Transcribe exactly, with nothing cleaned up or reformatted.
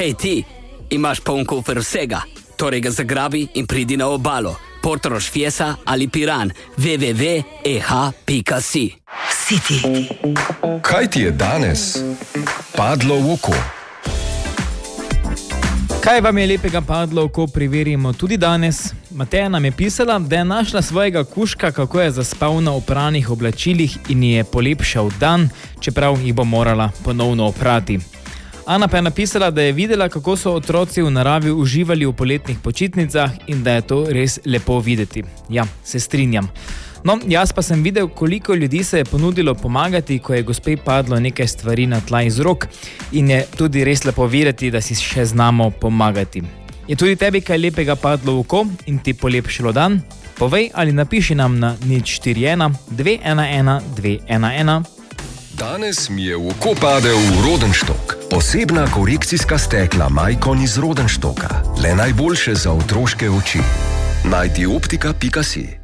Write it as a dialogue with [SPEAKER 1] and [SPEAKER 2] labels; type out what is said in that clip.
[SPEAKER 1] Hej ti, imaš poln kufer vsega, torej ga zagrabi in pridi na obalo. Portorož, Fiesa ali Piran. w w w pika e h pika si.
[SPEAKER 2] City.
[SPEAKER 3] Kaj ti je danes padlo v oko?
[SPEAKER 4] Kaj vam je lepega padlo v oko, preverimo tudi danes. Mateja nam je pisala, da je našla svojega kužka, kako je zaspal na opranih oblačilih in je polepšal dan, čeprav jih bo morala ponovno oprati. Ana pa je napisala, da je videla, kako so otroci v naravi uživali v poletnih počitnicah in da je to res lepo videti. Ja, se strinjam. No, jaz pa sem videl, koliko ljudi se je ponudilo pomagati, ko je gospe padlo nekaj stvari na tla iz rok in je tudi res lepo videti, da si še znamo pomagati. Je tudi tebi kaj lepega padlo v oko in ti polepšalo dan? Povej ali napiši nam na nič štiri ena dve ena ena dve ena ena.
[SPEAKER 3] Danes mi je v oko padel Rodenstock. Posebna korekcijska stekla Maicon iz Rodenstocka. Le najboljše za otroške oči. Najti optika pika si.